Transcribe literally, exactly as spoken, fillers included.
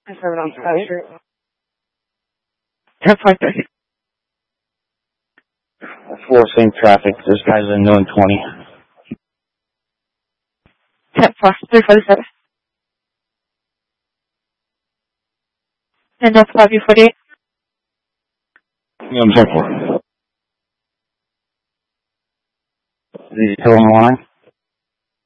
I serve it on Scott Street. ten five thirty. Forcing traffic. This guy's in doing twenty. ten four, three forty-seven. And that's five forty-eight. Yeah, I'm ten four. Is he still on the line?